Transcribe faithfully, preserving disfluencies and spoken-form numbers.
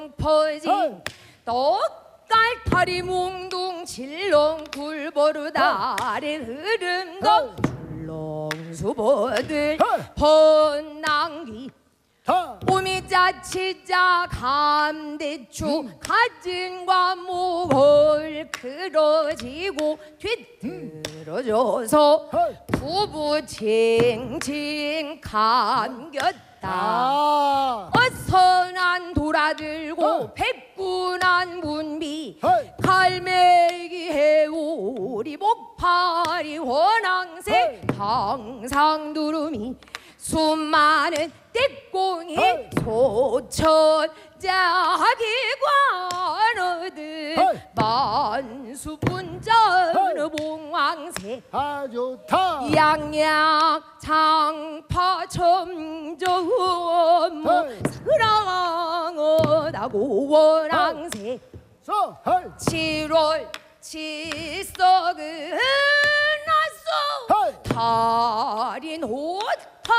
퍼지 떡갈파리 뭉둥 질렁 굴보르다 아래 흐름도 줄렁수보들 번낭기 오미자 치자 감대추 가진과 목을 그러지고 뒤틀어져서 부부 칭칭 감겼다. 어선한 돌아들고 백군한 문비 갈매기 해오리 목파리 원앙새 항상 두루미 수많은 떼꽁이 소천자기관어들 만수분전 봉황새 아 좋다. 양양 장파 점점 사랑하다고 원앙새 서 헐. 칠월 칠석은 나서 달인 옷